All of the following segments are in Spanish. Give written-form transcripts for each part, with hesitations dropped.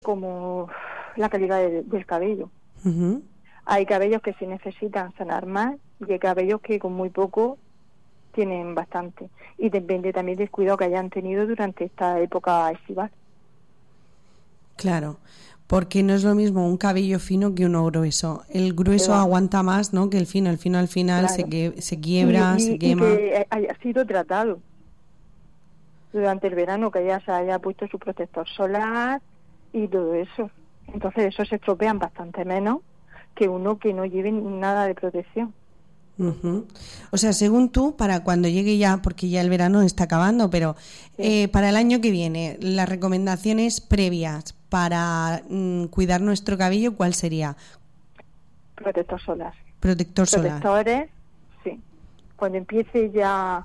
como la calidad del cabello. Uh-huh. Hay cabellos que sí necesitan sanar más y hay cabellos que con muy poco tienen bastante. Y depende también del cuidado que hayan tenido durante esta época estival. Claro, porque no es lo mismo un cabello fino que uno grueso. El grueso aguanta más, ¿no?, que el fino. El fino al final se quiebra, se quema. Y que haya sido tratado durante el verano, que ya se haya puesto su protector solar y todo eso. Entonces esos se estropean bastante menos que uno que no lleve nada de protección. Uh-huh. O sea, según tú, para cuando llegue ya, porque ya el verano está acabando, pero para el año que viene, las recomendaciones previas para cuidar nuestro cabello, ¿cuál sería? Protector solar. Protector solar. Protectores, sí. Cuando empiece ya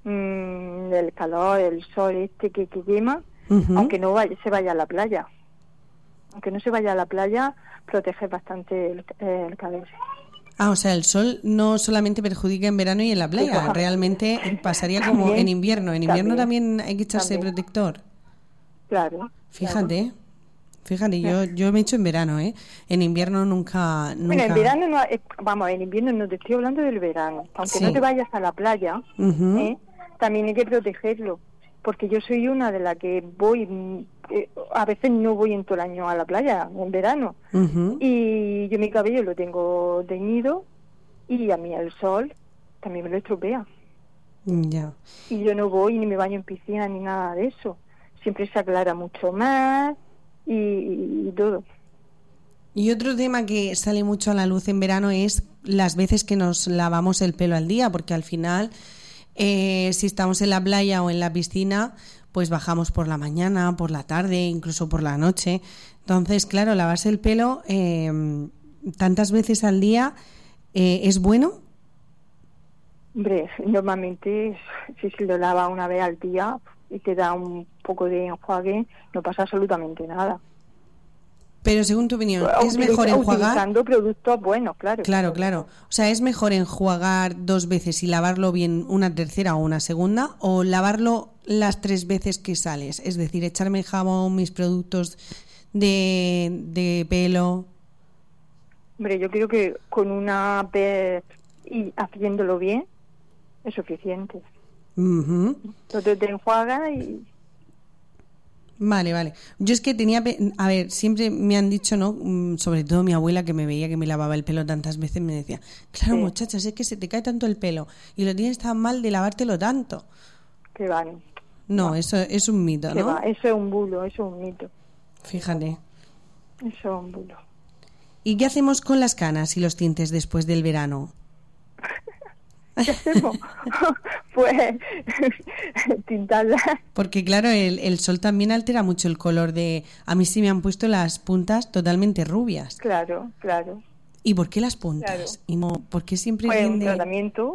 el calor, el sol que quema, uh-huh, aunque no se vaya a la playa. Aunque no se vaya a la playa, protege bastante el cabello. O sea, el sol no solamente perjudica en verano y en la playa, sí, realmente pasaría como también, en invierno. En invierno también hay que echarse protector. Claro. Fíjate, yo me echo en verano, ¿eh? En invierno nunca. Bueno, en verano en invierno no te estoy hablando del verano. Aunque no te vayas a la playa, uh-huh, también hay que protegerlo. Porque yo soy una de las que voy, a veces no voy en todo el año a la playa, en verano. Uh-huh. Y yo mi cabello lo tengo teñido y a mí el sol también me lo estropea. Ya. Y yo no voy ni me baño en piscina ni nada de eso. Siempre se aclara mucho más y todo. Y otro tema que sale mucho a la luz en verano es las veces que nos lavamos el pelo al día, porque al final... si estamos en la playa o en la piscina, pues bajamos por la mañana, por la tarde, incluso por la noche. Entonces, claro, lavarse el pelo tantas veces al día, ¿es bueno? Hombre, normalmente si se lo lava una vez al día y te da un poco de enjuague, no pasa absolutamente nada. Pero según tu opinión, ¿es mejor enjuagar? Utilizando productos buenos, claro. Claro. O sea, ¿es mejor enjuagar 2 veces y lavarlo bien una tercera o una segunda? ¿O lavarlo las 3 veces que sales? Es decir, echarme jabón, mis productos de pelo. Hombre, yo creo que con una vez y haciéndolo bien es suficiente. Uh-huh. Entonces te enjuagas y... Vale. Yo es que siempre me han dicho, ¿no? Sobre todo mi abuela, que me veía que me lavaba el pelo tantas veces, me decía, claro, sí, muchachas, es que se te cae tanto el pelo y lo tienes tan mal de lavártelo tanto. Que van. No, eso es un mito, ¿no? Eso es un bulo, eso es un mito. Fíjate. Eso es un bulo. ¿Y qué hacemos con las canas y los tintes después del verano? ¿Qué hacemos? Pues tintarlas. Porque claro, el sol también altera mucho el color de... A mí sí me han puesto las puntas totalmente rubias. Claro. ¿Y por qué las puntas? Claro. ¿Y no, por qué siempre pues un tratamiento,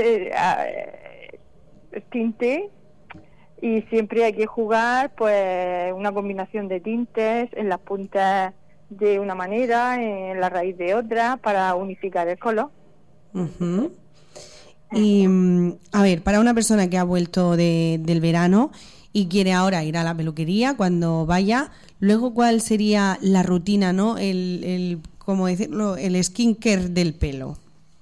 tinte, y siempre hay que jugar pues una combinación de tintes en las puntas de una manera, en la raíz de otra, para unificar el color. Uh-huh. Y a ver, para una persona que ha vuelto del verano y quiere ahora ir a la peluquería, cuando vaya, luego ¿cuál sería la rutina, no? ¿Cómo decirlo? El skincare del pelo.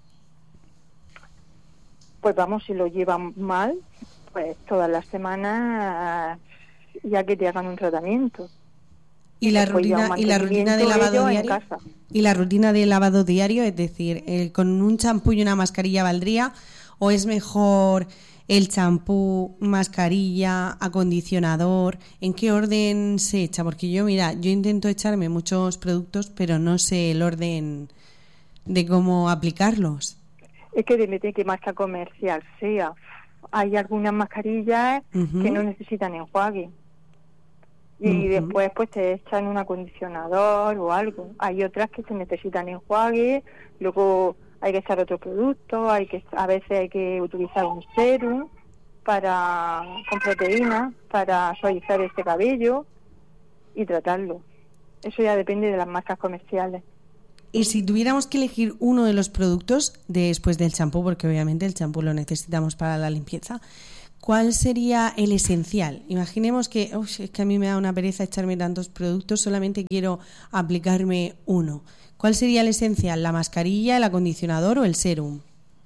Pues vamos, si lo llevan mal, pues todas las semanas ya que te hagan un tratamiento. Y la rutina de lavado diario. Y la rutina de lavado diario, es decir, con un champú y una mascarilla valdría, o es mejor el champú, mascarilla, acondicionador, ¿en qué orden se echa? Porque yo intento echarme muchos productos, pero no sé el orden de cómo aplicarlos. Es que depende de qué marca comercial sea. Hay algunas mascarillas uh-huh. que no necesitan enjuague. Y uh-huh. después pues te echan un acondicionador o algo. Hay otras que se necesitan enjuague, luego hay que echar otro producto, a veces hay que utilizar un serum con proteínas para suavizar este cabello y tratarlo. Eso ya depende de las marcas comerciales. Y si tuviéramos que elegir uno de los productos después del champú, porque obviamente el champú lo necesitamos para la limpieza, ¿cuál sería el esencial? Imaginemos que, es que a mí me da una pereza echarme tantos productos, solamente quiero aplicarme uno. ¿Cuál sería el esencial? ¿La mascarilla, el acondicionador o el serum?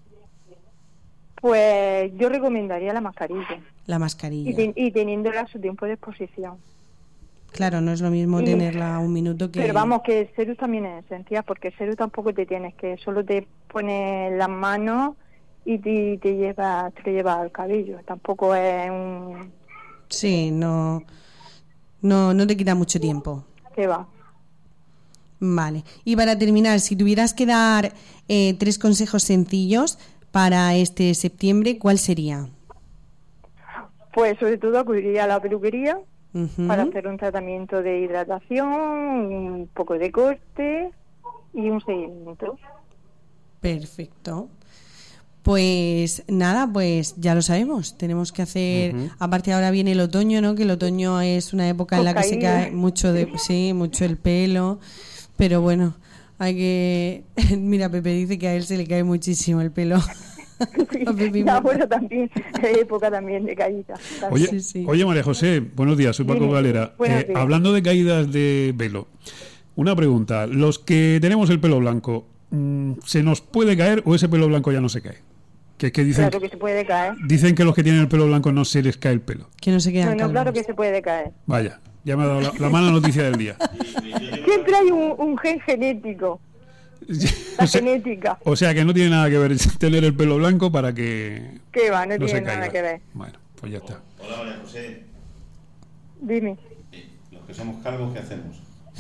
Pues yo recomendaría la mascarilla. La mascarilla. Y teniéndola a su tiempo de exposición. Claro, no es lo mismo tenerla un minuto que... Pero vamos, que el serum también es esencial, porque el serum tampoco te tienes que... Solo te pones las manos y te lo llevas al cabello. Tampoco es un... Sí, no te quita mucho tiempo. ¿Qué va? Vale. Y para terminar, si tuvieras que dar 3 consejos sencillos para este septiembre, ¿cuál sería? Pues sobre todo acudiría a la peluquería para hacer un tratamiento de hidratación, un poco de corte y un seguimiento. Perfecto. Pues nada, pues ya lo sabemos. Tenemos que hacer, aparte ahora viene el otoño, ¿no? Que el otoño es una época en la que se cae mucho mucho el pelo, pero bueno, hay que... Mira, Pepe dice que a él se le cae muchísimo el pelo. Sí, ya, bueno, también es época también de caída. Oye, oye, María José, buenos días, soy Paco Galera. Hablando de caídas de pelo, una pregunta, los que tenemos el pelo blanco, ¿se nos puede caer o ese pelo blanco ya no se cae? Que dicen, claro que se puede caer. Dicen que los que tienen el pelo blanco no se les cae el pelo. Que no se quedan calvos. Claro que se puede caer. Vaya, ya me ha dado la mala noticia del día. Siempre hay un gen genético. La genética. O sea que no tiene nada que ver tener el pelo blanco para que... ¿Qué va? No tiene se nada caiga. que ver. Bueno, pues ya está. Hola, María José. Dime. Los que somos calvos, ¿qué hacemos?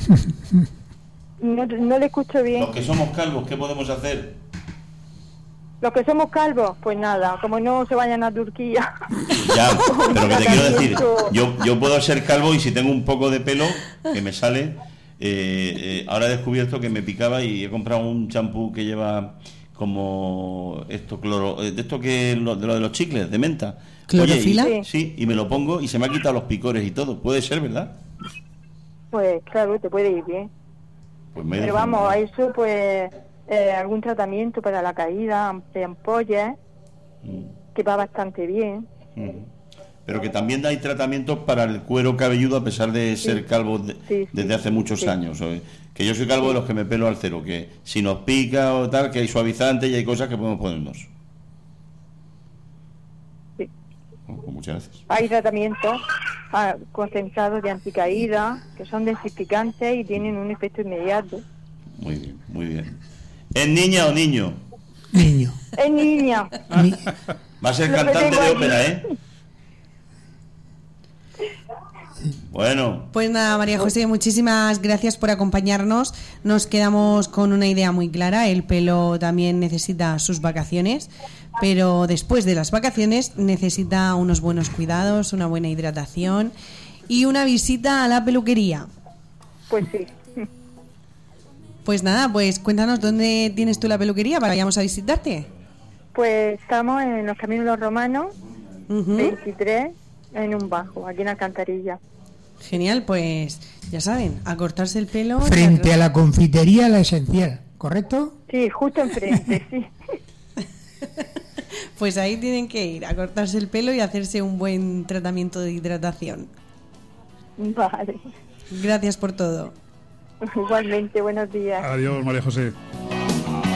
No le escucho bien. Los que somos calvos, ¿qué podemos hacer? Los que somos calvos, pues nada, como no se vayan a Turquía. Ya, pero que te quiero decir, yo puedo ser calvo y si tengo un poco de pelo que me sale, ahora he descubierto que me picaba y he comprado un champú que lleva como esto cloro, de esto que de los chicles de menta. ¿Clorofila? Oye, sí, y me lo pongo y se me ha quitado los picores y todo. Puede ser, ¿verdad? Pues claro, te puede ir bien. Pues pero vamos, a eso pues algún tratamiento para la caída de ampollas, que va bastante bien. Pero que también hay tratamientos para el cuero cabelludo a pesar de ser calvo desde hace muchos años. Que yo soy calvo de los que me pelo al cero, que si nos pica o tal, que hay suavizantes y hay cosas que podemos ponernos. Sí. Pues muchas gracias. Hay tratamientos concentrados de anticaída que son desinfectantes y tienen un efecto inmediato. Muy bien, muy bien. ¿Es niña o niño? Niño. Es niña. Va a ser cantante de ópera, ¿eh? Bueno. Pues nada, María José, muchísimas gracias por acompañarnos. Nos quedamos con una idea muy clara. El pelo también necesita sus vacaciones, pero después de las vacaciones necesita unos buenos cuidados, una buena hidratación y una visita a la peluquería. Pues sí. Pues nada, pues cuéntanos dónde tienes tú la peluquería para que vayamos a visitarte. Pues estamos en los Caminos de los Romanos, 23, en un bajo, aquí en Alcantarilla. Genial, pues ya saben, a cortarse el pelo. Frente a la confitería La Esencial, ¿correcto? Sí, justo enfrente, sí. Pues ahí tienen que ir, a cortarse el pelo y hacerse un buen tratamiento de hidratación. Vale. Gracias por todo. Igualmente, buenos días. Adiós, María José.